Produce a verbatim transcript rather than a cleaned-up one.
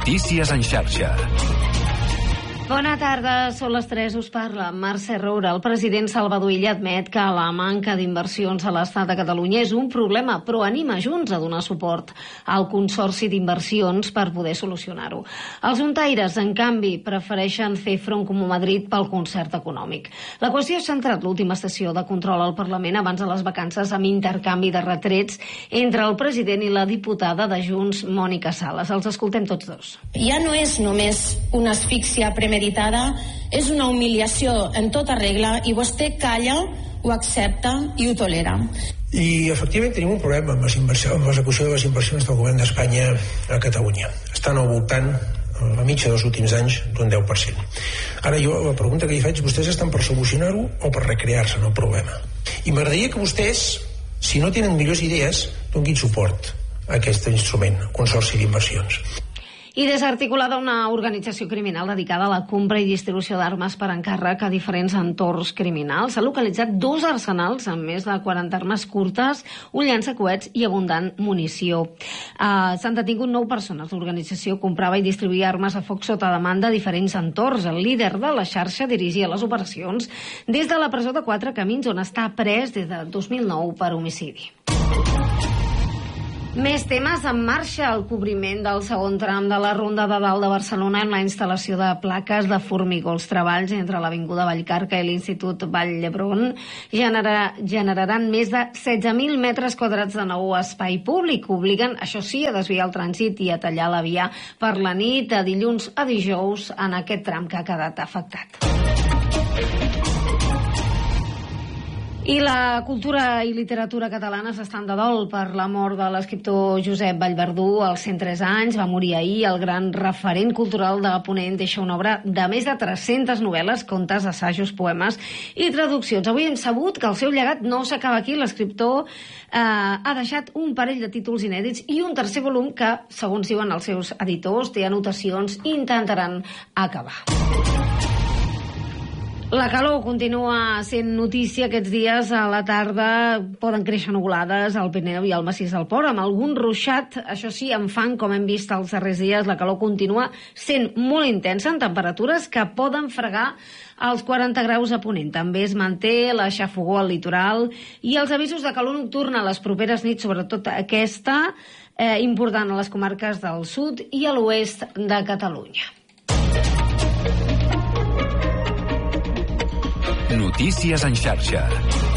Notícies en xarxa. Bona tarda, són les tres, us parla Mercè Roura. El president Salvador Illa admet que la manca d'inversions a l'Estat de Catalunya és un problema, però anima Junts a donar suport al Consorci d'Inversions per poder solucionar-ho. Els untaires, en canvi, prefereixen fer front com a Madrid pel concert econòmic. La qüestió ha centrat l'última sessió de control al Parlament abans de les vacances amb intercanvi de retrets entre el president i la diputada de Junts, Mònica Sales. Els escoltem tots dos. Ja no és només una asfíxia premeditada, és una humiliació en tota regla i vostè calla, ho accepta i ho tolera. I efectivament tenim un problema amb l'execució de les inversions del govern d'Espanya a Catalunya. Estan al voltant, a la mitja dels últims anys, d'un deu per cent. Ara jo la pregunta que li faig, vostès estan per solucionar-ho o per recrear-se en el problema? I m'agradaria que vostès, si no tenen millors idees, donin suport a aquest instrument, Consorci d'Inversions. I desarticulada una organització criminal dedicada a la compra i distribució d'armes per encàrrec a diferents entorns criminals. S'ha localitzat dos arsenals amb més de quaranta armes curtes, un llançacoets i abundant munició. Uh, S'han detingut nou persones. L'organització comprava i distribuïa armes a foc sota demanda a diferents entorns. El líder de la xarxa dirigia les operacions des de la presó de Quatre Camins, on està pres des de dos mil nou per homicidi. Més temes en marxa. El cobriment del segon tram de la Ronda de Dalt de Barcelona amb la instal·lació de plaques de formigó. Els treballs entre l'Avinguda Vallcarca i l'Institut Vall d'Hebron generarà, generaran més de setze mil metres quadrats de nou espai públic. Obliguen, això sí, a desviar el trànsit i a tallar la via per la nit de dilluns a dijous en aquest tram que ha quedat afectat. I la cultura i literatura catalanes estan de dol per la mort de l'escriptor Josep Vallverdú als cent tres anys. Va morir ahir. El gran referent cultural de Ponent deixa una obra de més de tres-centes novel·les, contes, assajos, poemes i traduccions. Avui hem sabut que el seu llegat no s'acaba aquí. L'escriptor eh, ha deixat un parell de títols inèdits i un tercer volum que, segons diuen els seus editors, té anotacions i intentaran acabar. La calor continua sent notícia aquests dies. A la tarda poden créixer nuvolades al Pirineu i al Massís del Port, amb algun ruixat, això sí, amb fang, com hem vist els darrers dies. La calor continua sent molt intensa en temperatures que poden fregar als quaranta graus a Ponent. També es manté la xafogor al litoral i els avisos de calor nocturna a les properes nits, sobretot aquesta, eh, important a les comarques del sud i a l'oest de Catalunya. Notícies en xarxa.